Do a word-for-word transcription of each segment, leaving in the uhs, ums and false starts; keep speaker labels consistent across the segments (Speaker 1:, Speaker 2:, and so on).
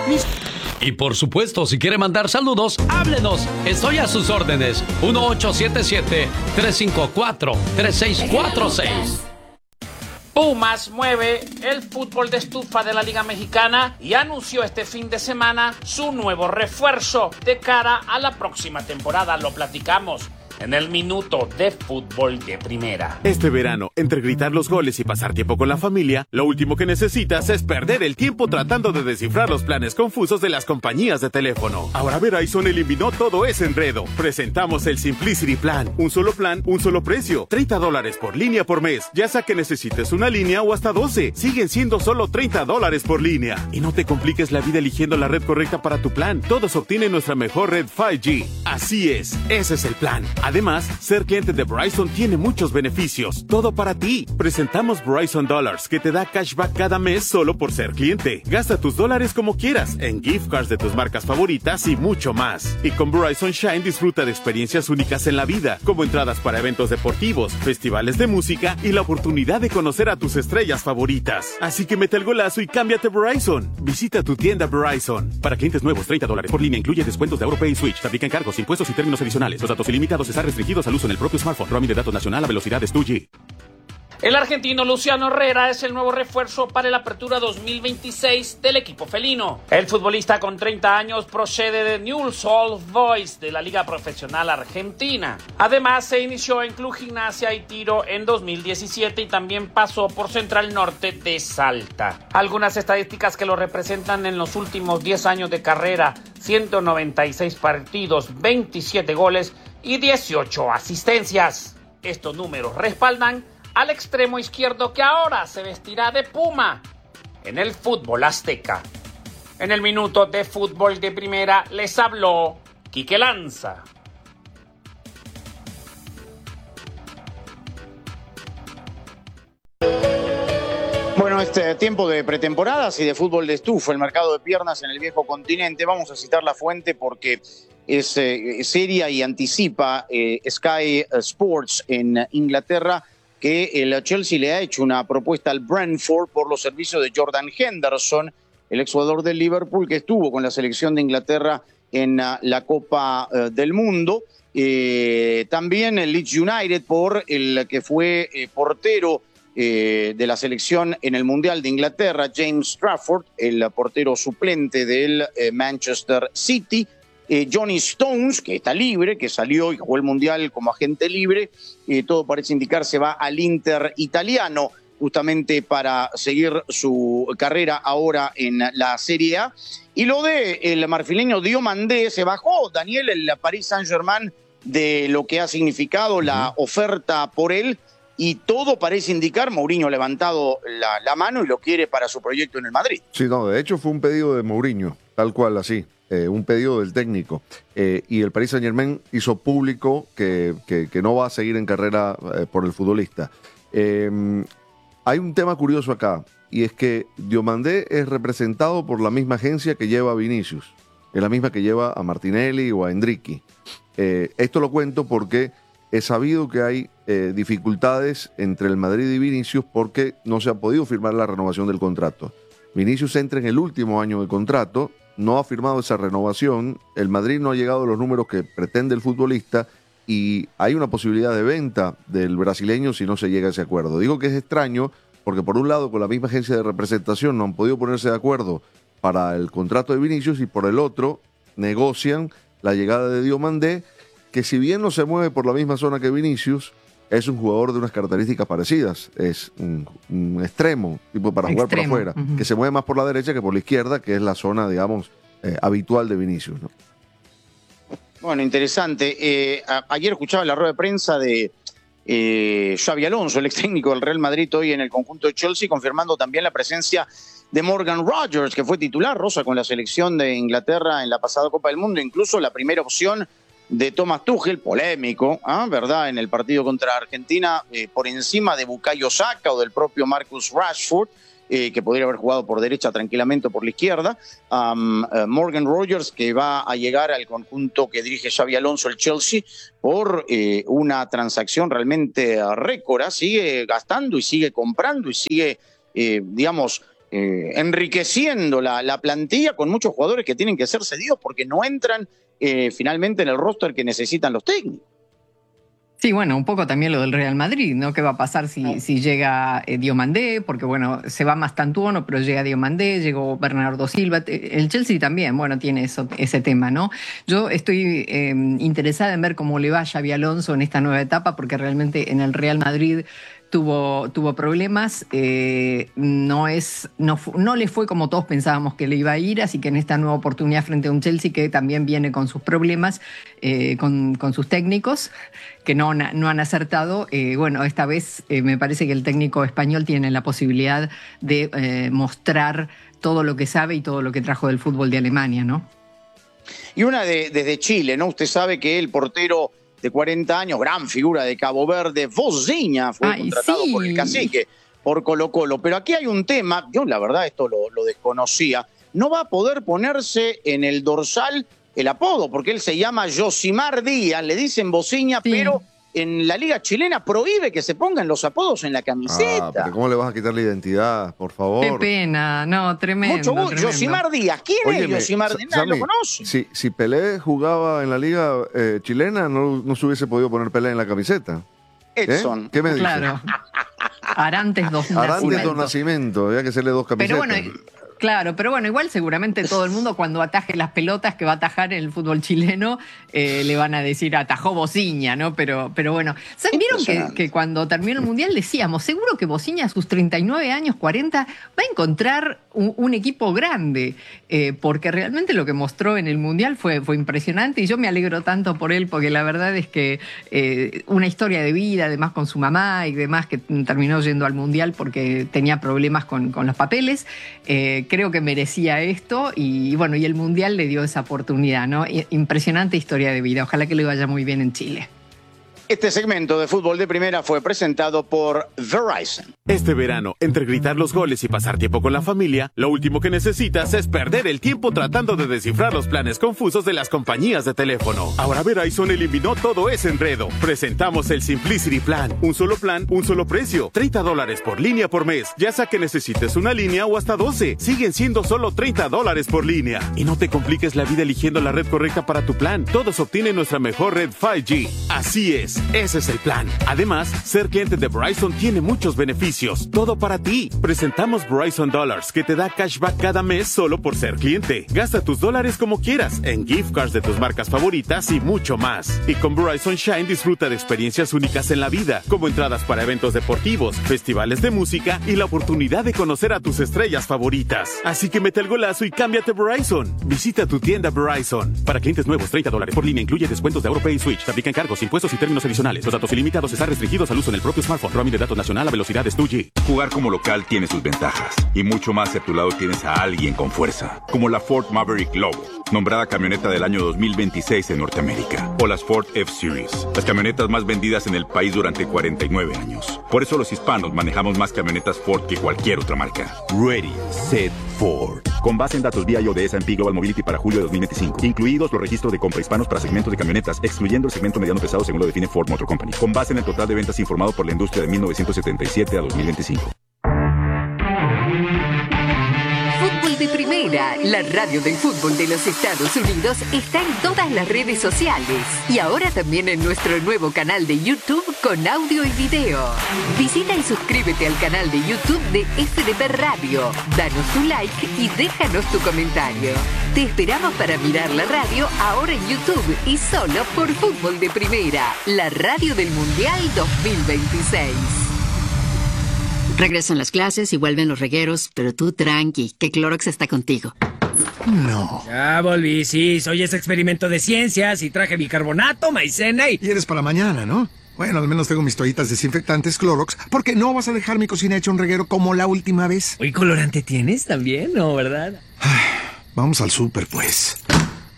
Speaker 1: Y por supuesto, si quiere mandar saludos, háblenos. Estoy a sus órdenes. uno ocho siete siete, tres cinco cuatro, tres seis cuatro seis.
Speaker 2: Pumas mueve el fútbol de estufa de la Liga Mexicana y anunció este fin de semana su nuevo refuerzo de cara a la próxima temporada. Lo platicamos en el minuto de fútbol de primera.
Speaker 3: Este verano, entre gritar los goles y pasar tiempo con la familia, lo último que necesitas es perder el tiempo tratando de descifrar los planes confusos de las compañías de teléfono. Ahora Verizon eliminó todo ese enredo. Presentamos el Simplicity Plan. Un solo plan, un solo precio. treinta dólares por línea por mes. Ya sea que necesites una línea o hasta doce. Siguen siendo solo treinta dólares por línea. Y no te compliques la vida eligiendo la red correcta para tu plan. Todos obtienen nuestra mejor red cinco G. Así es, ese es el plan. Además, ser cliente de Verizon tiene muchos beneficios. Todo para ti. Presentamos Verizon Dollars, que te da cashback cada mes solo por ser cliente. Gasta tus dólares como quieras, en gift cards de tus marcas favoritas y mucho más. Y con Verizon Shine disfruta de experiencias únicas en la vida, como entradas para eventos deportivos, festivales de música y la oportunidad de conocer a tus estrellas favoritas. Así que mete el golazo y cámbiate a Verizon. Visita tu tienda Verizon. Para clientes nuevos, treinta dólares por línea. Incluye descuentos de AuroPay y Switch. Se aplican cargos, impuestos y términos adicionales. Los datos ilimitados están restringidos al uso en el propio smartphone. Roaming de datos nacional a velocidades dos G.
Speaker 2: El argentino Luciano Herrera es el nuevo refuerzo para la apertura dos mil veintiséis del equipo felino. El futbolista con treinta años procede de Newell's Old Boys de la Liga Profesional Argentina. Además, se inició en Club Gimnasia y Tiro en dos mil diecisiete y también pasó por Central Norte de Salta. Algunas estadísticas que lo representan en los últimos diez años de carrera: ciento noventa y seis partidos, veintisiete goles y dieciocho asistencias. Estos números respaldan al extremo izquierdo que ahora se vestirá de Puma en el fútbol azteca. En el minuto de fútbol de primera les habló Quique Lanza.
Speaker 4: Bueno, este tiempo de pretemporadas y de fútbol de estufa, el mercado de piernas en el viejo continente, vamos a citar la fuente porque es eh, seria y anticipa eh, Sky Sports en Inglaterra que el Chelsea le ha hecho una propuesta al Brentford por los servicios de Jordan Henderson, el exjugador del Liverpool que estuvo con la selección de Inglaterra en uh, la Copa uh, del Mundo. Eh, también el Leeds United por el que fue eh, portero eh, de la selección en el Mundial de Inglaterra, James Trafford, el portero suplente del eh, Manchester City. Eh, Johnny Stones, que está libre, que salió y jugó el Mundial como agente libre, eh, todo parece indicar se va al Inter italiano, justamente para seguir su carrera ahora en la Serie A. Y lo de el marfileño Diomandé, se bajó, Daniel, el Paris Saint-Germain, de lo que ha significado la oferta por él, y todo parece indicar, Mourinho ha levantado la, la mano y lo quiere para su proyecto en el Madrid.
Speaker 5: Sí, no, de hecho fue un pedido de Mourinho, tal cual, así. Eh, un pedido del técnico, eh, y el Paris Saint-Germain hizo público que, que, que no va a seguir en carrera eh, por el futbolista. Eh, hay un tema curioso acá, y es que Diomandé es representado por la misma agencia que lleva a Vinicius, es la misma que lleva a Martinelli o a Endricky. Eh, esto lo cuento porque he sabido que hay eh, dificultades entre el Madrid y Vinicius porque no se ha podido firmar la renovación del contrato. Vinicius entra en el último año de contrato, no ha firmado esa renovación, el Madrid no ha llegado a los números que pretende el futbolista y hay una posibilidad de venta del brasileño si no se llega a ese acuerdo. Digo que es extraño porque por un lado con la misma agencia de representación no han podido ponerse de acuerdo para el contrato de Vinicius y por el otro negocian la llegada de Diomandé, que si bien no se mueve por la misma zona que Vinicius, es un jugador de unas características parecidas, es un, un extremo, tipo para jugar
Speaker 6: Extremo.
Speaker 5: por afuera, uh-huh. que se mueve más por la derecha que por la izquierda, que es la zona, digamos, eh, habitual de Vinicius, ¿no?
Speaker 4: Bueno, interesante. Eh, a, ayer escuchaba la rueda de prensa de eh, Xabi Alonso, el ex técnico del Real Madrid, hoy en el conjunto de Chelsea, confirmando también la presencia de Morgan Rogers, que fue titular, Rosa, con la selección de Inglaterra en la pasada Copa del Mundo, incluso la primera opción de Thomas Tuchel, polémico, ¿eh? ¿verdad?, en el partido contra Argentina, eh, por encima de Bukayo Saka o del propio Marcus Rashford, eh, que podría haber jugado por derecha tranquilamente o por la izquierda. Um, uh, Morgan Rogers, que va a llegar al conjunto que dirige Xabi Alonso, el Chelsea, por eh, una transacción realmente récord, ¿eh? Sigue gastando y sigue comprando y sigue, eh, digamos, eh, enriqueciendo la, la plantilla con muchos jugadores que tienen que ser cedidos porque no entran eh, finalmente en el roster que necesitan los técnicos.
Speaker 6: Sí, bueno, un poco también lo del Real Madrid, ¿no? ¿Qué va a pasar si, si llega eh, Diomandé? Porque, bueno, se va Mastantuono, pero llega Diomandé, llegó Bernardo Silva. El Chelsea también, bueno, tiene eso, ese tema, ¿no? Yo estoy eh, interesada en ver cómo le va a Xabi Alonso en esta nueva etapa, porque realmente en el Real Madrid tuvo, tuvo problemas, eh, no, es, no, no le fue como todos pensábamos que le iba a ir, así que en esta nueva oportunidad frente a un Chelsea que también viene con sus problemas, eh, con, con sus técnicos, que no, no han acertado, eh, bueno, esta vez eh, me parece que el técnico español tiene la posibilidad de eh, mostrar todo lo que sabe y todo lo que trajo del fútbol de Alemania, ¿no?
Speaker 4: Y una de, desde Chile, ¿no? Usted sabe que el portero de cuarenta años, gran figura de Cabo Verde, Vozinha, fue Ay, contratado sí. por el Cacique, por Colo Colo. Pero aquí hay un tema, yo la verdad esto lo, lo desconocía, no va a poder ponerse en el dorsal el apodo, porque él se llama Josimar Díaz, le dicen Vozinha, sí. pero en la liga chilena prohíbe que se pongan los apodos en la camiseta.
Speaker 5: Ah, pero ¿cómo le vas a quitar la identidad, por favor?
Speaker 6: Qué pena, no, tremendo.
Speaker 4: Mucho gusto. Josimar Díaz, ¿quién Óyeme, es Josimar Díaz? ¿Nadie lo conoce?
Speaker 5: Si, si Pelé jugaba en la liga eh, chilena, no, no se hubiese podido poner Pelé en la camiseta.
Speaker 4: Edson.
Speaker 5: ¿Eh? ¿Qué me dice?
Speaker 6: Claro. Arantes dos
Speaker 5: Nacimiento. Arantes dos Nacimiento, había que hacerle dos camisetas.
Speaker 6: Pero bueno, claro, pero bueno, igual seguramente todo el mundo cuando ataje las pelotas que va a atajar en el fútbol chileno eh, le van a decir atajó Vozinha, ¿no? Pero, pero bueno, ¿vieron que, que cuando terminó el Mundial decíamos, seguro que Vozinha a sus treinta y nueve años, cuarenta, va a encontrar un, un equipo grande? Eh, porque realmente lo que mostró en el Mundial fue, fue impresionante y yo me alegro tanto por él porque la verdad es que eh, una historia de vida, además con su mamá y demás, que terminó yendo al Mundial porque tenía problemas con, con los papeles, eh, creo que merecía esto y bueno, y el Mundial le dio esa oportunidad, ¿no? Impresionante historia de vida, ojalá que le vaya muy bien en Chile.
Speaker 4: Este segmento de Fútbol de Primera fue presentado por Verizon.
Speaker 3: Este verano, entre gritar los goles y pasar tiempo con la familia, lo último que necesitas es perder el tiempo tratando de descifrar los planes confusos de las compañías de teléfono. Ahora Verizon eliminó todo ese enredo. Presentamos el Simplicity Plan. Un solo plan, un solo precio. treinta dólares por línea por mes. Ya sea que necesites una línea o hasta doce. Siguen siendo solo treinta dólares por línea. Y no te compliques la vida eligiendo la red correcta para tu plan. Todos obtienen nuestra mejor red cinco G. Así es. Ese es el plan. Además, ser cliente de Verizon tiene muchos beneficios. Todo para ti. Presentamos Verizon Dollars, que te da cashback cada mes solo por ser cliente. Gasta tus dólares como quieras, en gift cards de tus marcas favoritas y mucho más. Y con Verizon Shine disfruta de experiencias únicas en la vida, como entradas para eventos deportivos, festivales de música y la oportunidad de conocer a tus estrellas favoritas. Así que mete el golazo y cámbiate a Verizon. Visita tu tienda Verizon. Para clientes nuevos, treinta dólares por línea incluye descuentos de AuroPay y Switch. Se aplican cargos, impuestos y términos adicionales. Los datos ilimitados están restringidos al uso en el propio smartphone. Roaming de datos nacional a velocidades dos G.
Speaker 7: Jugar como local tiene sus ventajas. Y mucho más si a tu lado tienes a alguien con fuerza. Como la Ford Maverick Lobo, nombrada camioneta del año dos mil veintiséis en Norteamérica. O las Ford F-Series, las camionetas más vendidas en el país durante cuarenta y nueve años. Por eso los hispanos manejamos más camionetas Ford que cualquier otra marca. Ready, Set, Ford. Con base en datos V I O de S and P Global Mobility para julio de dos mil veinticinco. Incluidos los registros de compra hispanos para segmentos de camionetas, excluyendo el segmento mediano pesado según lo define Ford Motor Company. Con base en el total de ventas informado por la industria de mil novecientos setenta y siete a dos mil veinticinco.
Speaker 8: Fútbol de Primera, la radio del fútbol de los Estados Unidos, está en todas las redes sociales y ahora también en nuestro nuevo canal de YouTube con audio y video. Visita y suscríbete al canal de YouTube de F D P Radio, danos tu like y déjanos tu comentario. Te esperamos para mirar la radio ahora en YouTube y solo por Fútbol de Primera, la radio del Mundial dos mil veintiséis.
Speaker 9: Regresan las clases y vuelven los regueros, pero tú tranqui, que Clorox está contigo.
Speaker 10: No.
Speaker 11: Ya volví, sí, soy ese experimento de ciencias y traje bicarbonato, maicena y...
Speaker 10: Y eres para mañana, ¿no? Bueno, al menos tengo mis toallitas desinfectantes Clorox, porque no vas a dejar mi cocina hecha un reguero como la última vez.
Speaker 11: ¿Hoy colorante tienes también, no, verdad?
Speaker 10: Vamos al súper, pues.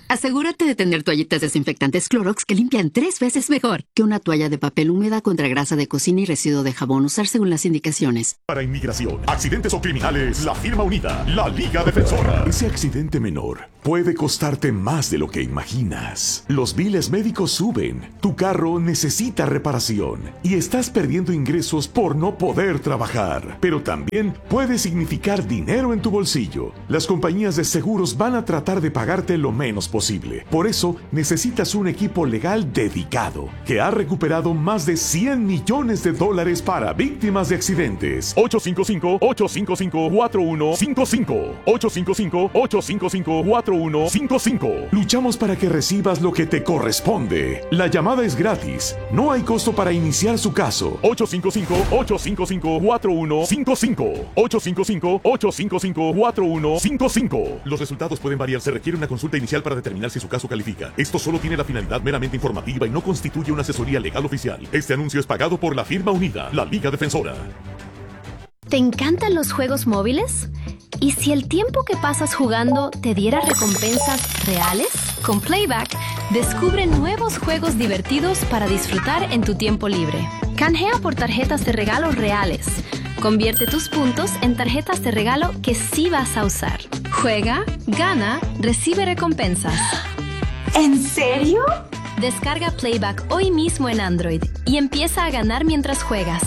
Speaker 9: Asegúrate de tener toallitas desinfectantes Clorox que limpian tres veces mejor que una toalla de papel húmeda contra grasa de cocina y residuo de jabón. Usar según las indicaciones.
Speaker 12: Para inmigración, accidentes o criminales, la firma unida, la Liga Defensora. Ese accidente menor puede costarte más de lo que imaginas. Los biles médicos suben, tu carro necesita reparación y estás perdiendo ingresos por no poder trabajar. Pero también puede significar dinero en tu bolsillo. Las compañías de seguros van a tratar de pagarte lo menos posible. Posible. Por eso necesitas un equipo legal dedicado que ha recuperado más de cien millones de dólares para víctimas de accidentes. ocho cinco cinco, ocho cinco cinco, cuatro uno cinco cinco. ocho cinco cinco, ocho cinco cinco, cuatro uno cinco cinco. Luchamos para que recibas lo que te corresponde. La llamada es gratis. No hay costo para iniciar su caso. ocho cinco cinco, ocho cinco cinco, cuatro uno cinco cinco. ocho cinco cinco, ocho cinco cinco, cuatro uno cinco cinco. Los resultados pueden variar. Se requiere una consulta inicial para determinar si su caso califica. Esto solo tiene la finalidad meramente informativa y no constituye una asesoría legal oficial. Este anuncio es pagado por la firma unida, la Liga Defensora.
Speaker 13: ¿Te encantan los juegos móviles? ¿Y si el tiempo que pasas jugando te diera recompensas reales? Con Playback, descubre nuevos juegos divertidos para disfrutar en tu tiempo libre. Canjea por tarjetas de regalo reales. Convierte tus puntos en tarjetas de regalo que sí vas a usar. Juega, gana, recibe recompensas.
Speaker 14: ¿En serio?
Speaker 13: Descarga Playback hoy mismo en Android y empieza a ganar mientras juegas.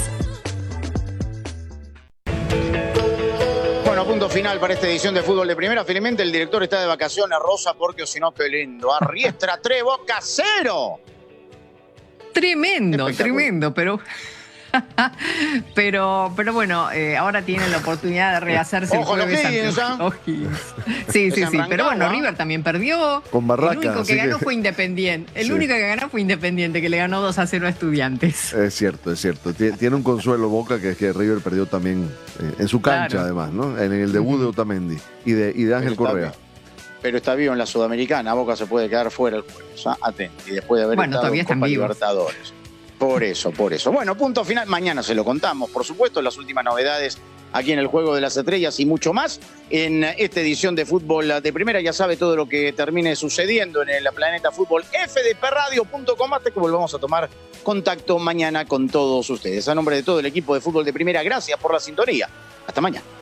Speaker 4: Bueno, punto final para esta edición de Fútbol de Primera. Finalmente el director está de vacaciones, Rosa, porque o si no, qué lindo. Arriestra tres, Boca cero.
Speaker 6: Tremendo, tremendo, pero... pero, pero bueno, eh, ahora tienen la oportunidad de rehacerse
Speaker 4: Ojo,
Speaker 6: el jueves
Speaker 4: O'Higgins,
Speaker 6: ante O'Higgins. Sí, sí, sí. Pero bueno, River también perdió.
Speaker 5: Con Barraca.
Speaker 6: El único que ganó
Speaker 5: que...
Speaker 6: fue Independiente. El
Speaker 5: sí.
Speaker 6: único que ganó fue Independiente, que le ganó dos a cero a Estudiantes.
Speaker 5: Es cierto, es cierto. Tiene un consuelo Boca, que es que River perdió también eh, en su cancha, claro. Además, ¿no? En el debut de Otamendi y de, y de Ángel
Speaker 4: pero
Speaker 5: Correa.
Speaker 4: Está, pero está vivo en la Sudamericana. Boca se puede quedar fuera el jueves. ¿Ah? Atento. Y después de haber
Speaker 6: bueno,
Speaker 4: estado en Copa
Speaker 6: vivos.
Speaker 4: Libertadores. Por eso, por eso. Bueno, punto final. Mañana se lo contamos, por supuesto, las últimas novedades aquí en el Juego de las Estrellas y mucho más en esta edición de Fútbol de Primera. Ya sabe todo lo que termine sucediendo en el Planeta Fútbol. F D P radio punto com hasta que volvamos a tomar contacto mañana con todos ustedes. A nombre de todo el equipo de Fútbol de Primera, gracias por la sintonía. Hasta mañana.